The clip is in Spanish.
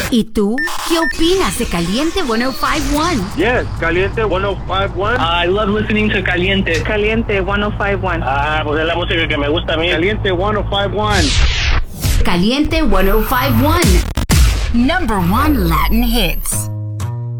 ¿Y tú? ¿Qué opinas de Caliente 105.1? Yes, Caliente 105.1. I love listening to Caliente. Caliente 105.1. Pues es la música que me gusta a mí. Caliente 105.1. Caliente 105.1. Number one Latin hits.